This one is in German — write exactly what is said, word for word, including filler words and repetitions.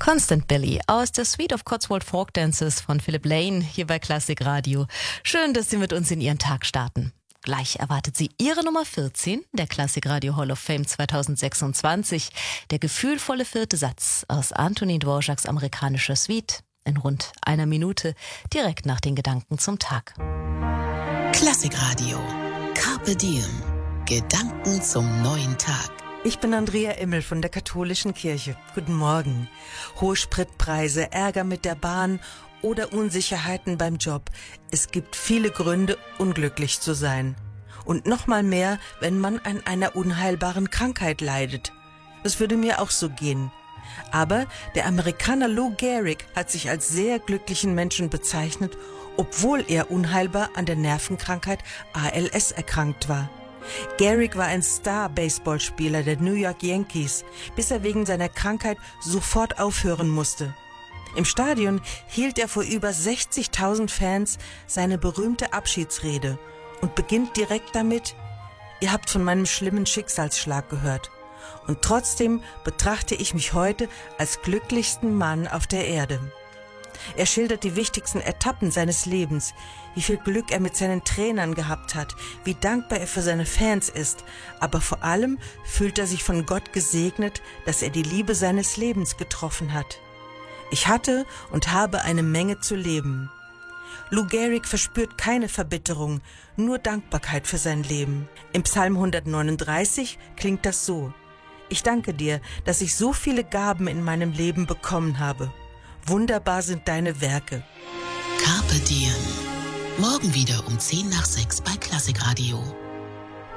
Constant Billy aus der Suite of Cotswold Folk Dances von Philip Lane hier bei Klassik Radio. Schön, dass Sie mit uns in Ihren Tag starten. Gleich erwartet Sie Ihre Nummer vierzehn, der Klassik Radio Hall of Fame zweitausendsechsundzwanzig, der gefühlvolle vierte Satz aus Antonin Dvořáks amerikanischer Suite in rund einer Minute, direkt nach den Gedanken zum Tag. Klassik Radio, Carpe Diem, Gedanken zum neuen Tag. Ich bin Andrea Immel von der Katholischen Kirche. Guten Morgen. Hohe Spritpreise, Ärger mit der Bahn oder Unsicherheiten beim Job. Es gibt viele Gründe, unglücklich zu sein. Und noch mal mehr, wenn man an einer unheilbaren Krankheit leidet. Es würde mir auch so gehen. Aber der Amerikaner Lou Gehrig hat sich als sehr glücklichen Menschen bezeichnet, obwohl er unheilbar an der Nervenkrankheit A L S erkrankt war. Gehrig war ein Star-Baseballspieler der New York Yankees, bis er wegen seiner Krankheit sofort aufhören musste. Im Stadion hielt er vor über sechzigtausend Fans seine berühmte Abschiedsrede und beginnt direkt damit: Ihr habt von meinem schlimmen Schicksalsschlag gehört. Und trotzdem betrachte ich mich heute als glücklichsten Mann auf der Erde. Er schildert die wichtigsten Etappen seines Lebens, wie viel Glück er mit seinen Trainern gehabt hat, wie dankbar er für seine Fans ist, aber vor allem fühlt er sich von Gott gesegnet, dass er die Liebe seines Lebens getroffen hat. Ich hatte und habe eine Menge zu leben. Lou Gehrig verspürt keine Verbitterung, nur Dankbarkeit für sein Leben. Im Psalm hundertneununddreißig klingt das so: Ich danke dir, dass ich so viele Gaben in meinem Leben bekommen habe. Wunderbar sind deine Werke. Carpe Diem. Morgen wieder um zehn nach sechs bei Klassik Radio.